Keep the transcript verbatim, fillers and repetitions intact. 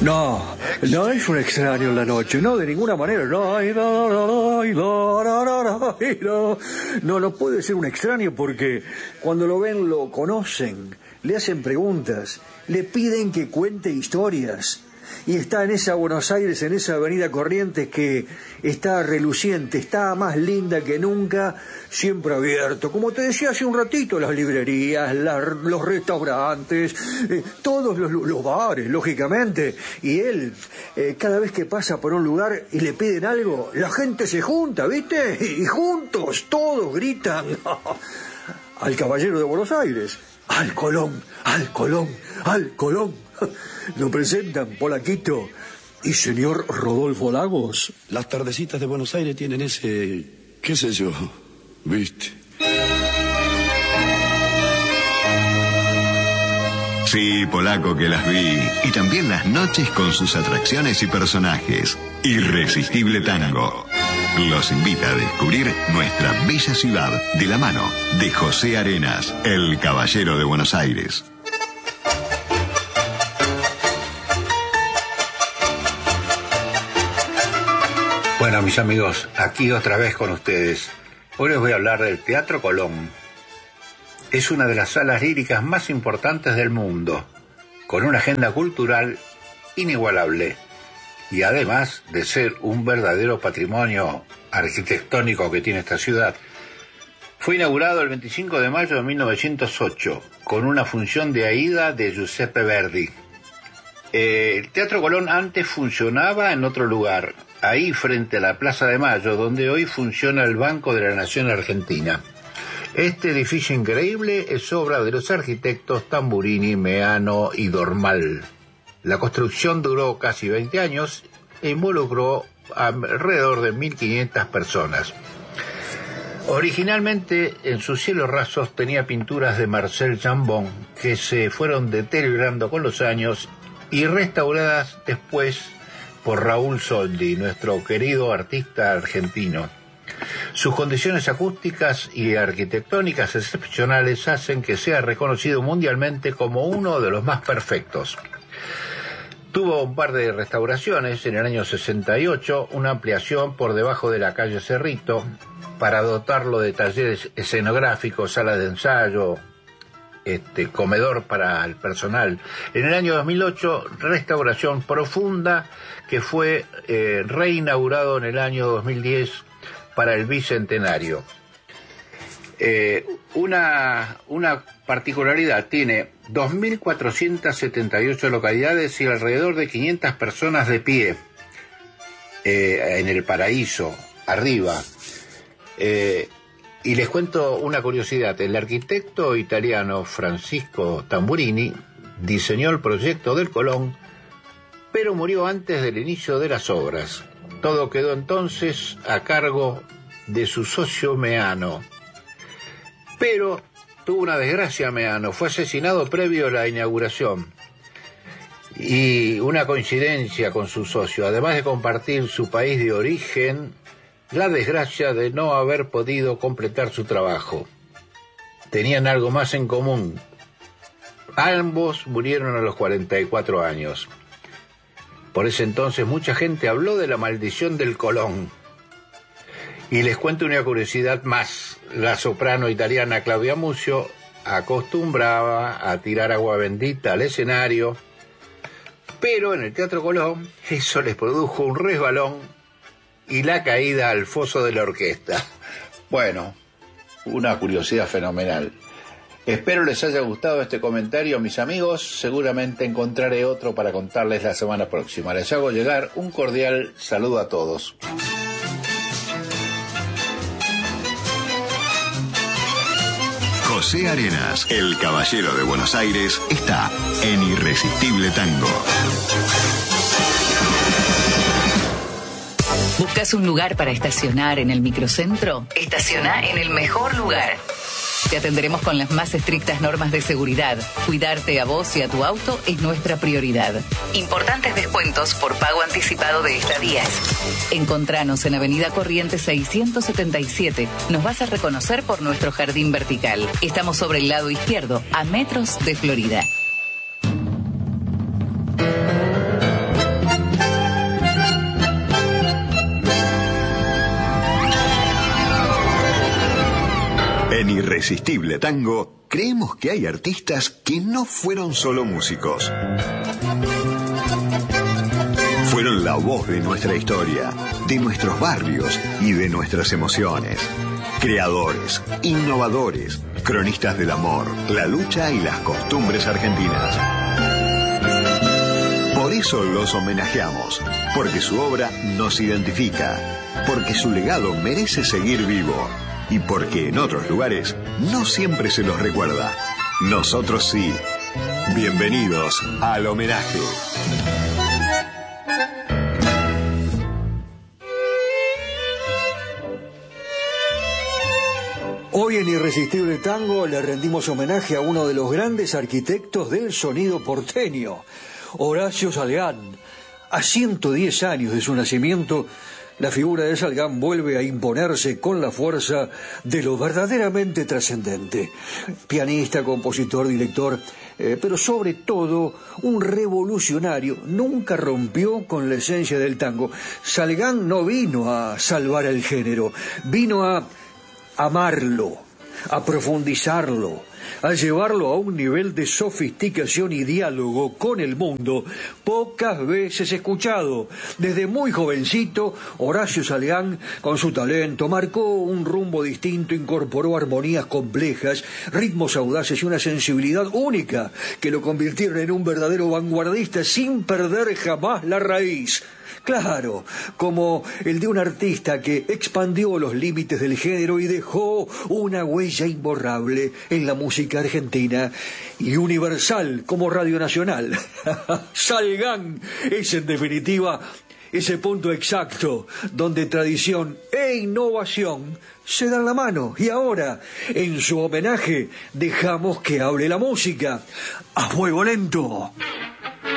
No, no es un extraño en la noche, no, de ninguna manera. No, no, no, no puede ser un extraño porque cuando lo ven lo conocen, le hacen preguntas, le piden que cuente historias. Y está en esa Buenos Aires, en esa avenida Corrientes que está reluciente, está más linda que nunca, siempre abierto. Como te decía hace un ratito, las librerías, la, los restaurantes, eh, todos los, los bares, lógicamente. Y él, eh, cada vez que pasa por un lugar y le piden algo, la gente se junta, ¿viste? Y juntos, todos gritan al Caballero de Buenos Aires, al Colón, al Colón, al Colón. Lo presentan Polaquito y señor Rodolfo Lagos. Las tardecitas de Buenos Aires tienen ese, qué sé yo, ¿viste? Sí, Polaco, que las vi. Y también las noches con sus atracciones y personajes. Irresistible Tango los invita a descubrir nuestra bella ciudad de la mano de José Arenas, el Caballero de Buenos Aires. Bueno, mis amigos, aquí otra vez con ustedes. Hoy les voy a hablar del Teatro Colón. Es una de las salas líricas más importantes del mundo, con una agenda cultural inigualable y además de ser un verdadero patrimonio arquitectónico que tiene esta ciudad. Fue inaugurado el veinticinco de mayo de mil novecientos ocho, con una función de Aida de Giuseppe Verdi. Eh, el Teatro Colón antes funcionaba en otro lugar, ahí frente a la Plaza de Mayo, donde hoy funciona el Banco de la Nación Argentina. Este edificio increíble es obra de los arquitectos Tamburini, Meano y Dormal. La construcción duró casi veinte años e involucró alrededor de mil quinientas personas. Originalmente, en sus cielos rasos tenía pinturas de Marcel Jambon, que se fueron deteriorando con los años y restauradas después por Raúl Soldi, nuestro querido artista argentino. Sus condiciones acústicas y arquitectónicas excepcionales hacen que sea reconocido mundialmente como uno de los más perfectos. Tuvo un par de restauraciones en el año sesenta y ocho, una ampliación por debajo de la calle Cerrito para dotarlo de talleres escenográficos, salas de ensayo, este, comedor para el personal. En el año dos mil ocho, restauración profunda que fue eh, reinaugurado en el año dos mil diez para el bicentenario. Eh, una, una particularidad, tiene dos mil cuatrocientas setenta y ocho localidades y alrededor de quinientas personas de pie eh, en el paraíso, arriba. Eh, y les cuento una curiosidad. El arquitecto italiano Francisco Tamburini diseñó el proyecto del Colón, pero murió antes del inicio de las obras. Todo quedó entonces a cargo de su socio Meano. Pero tuvo una desgracia Meano, fue asesinado previo a la inauguración. Y una coincidencia con su socio, además de compartir su país de origen, la desgracia de no haber podido completar su trabajo. Tenían algo más en común. Ambos murieron a los cuarenta y cuatro años. Por ese entonces mucha gente habló de la maldición del Colón. Y les cuento una curiosidad más. La soprano italiana Claudia Muzio acostumbraba a tirar agua bendita al escenario, pero en el Teatro Colón eso les produjo un resbalón y la caída al foso de la orquesta. Bueno, una curiosidad fenomenal. Espero les haya gustado este comentario, mis amigos. Seguramente encontraré otro para contarles la semana próxima. Les hago llegar un cordial saludo a todos. José Arenas, el Caballero de Buenos Aires, está en Irresistible Tango. ¿Buscas un lugar para estacionar en el microcentro? Estaciona en el mejor lugar. Te atenderemos con las más estrictas normas de seguridad. Cuidarte a vos y a tu auto es nuestra prioridad. Importantes descuentos por pago anticipado de estadías. Encontranos en Avenida Corrientes seiscientos setenta y siete. Nos vas a reconocer por nuestro jardín vertical. Estamos sobre el lado izquierdo, a metros de Florida. En Irresistible Tango, creemos que hay artistas que no fueron solo músicos. Fueron la voz de nuestra historia, de nuestros barrios y de nuestras emociones. Creadores, innovadores, cronistas del amor, la lucha y las costumbres argentinas. Por eso los homenajeamos, porque su obra nos identifica, porque su legado merece seguir vivo y porque en otros lugares no siempre se los recuerda. Nosotros sí. Bienvenidos al homenaje. Hoy en Irresistible Tango le rendimos homenaje a uno de los grandes arquitectos del sonido porteño, Horacio Salgán. A ciento diez años de su nacimiento, la figura de Salgán vuelve a imponerse con la fuerza de lo verdaderamente trascendente. Pianista, compositor, director, eh, pero sobre todo un revolucionario. Nunca rompió con la esencia del tango. Salgán no vino a salvar el género, vino a amarlo, a profundizarlo, a llevarlo a un nivel de sofisticación y diálogo con el mundo pocas veces escuchado. Desde muy jovencito, Horacio Salgán, con su talento, marcó un rumbo distinto, incorporó armonías complejas, ritmos audaces y una sensibilidad única que lo convirtieron en un verdadero vanguardista sin perder jamás la raíz. Claro, como el de un artista que expandió los límites del género y dejó una huella imborrable en la música argentina y universal como Radio Nacional. Salgán es en definitiva ese punto exacto donde tradición e innovación se dan la mano. Y ahora, en su homenaje, dejamos que hable la música. ¡A fuego lento!